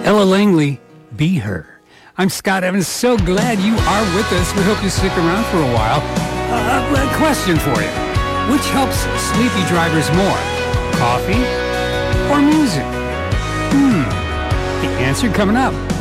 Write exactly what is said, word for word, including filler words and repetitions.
Ella Langley, Be Her. I'm Scott Evans. So glad you are with us. We hope you stick around for a while. Uh, a question for you. Which helps sleepy drivers more? Coffee or music? Hmm. The answer coming up.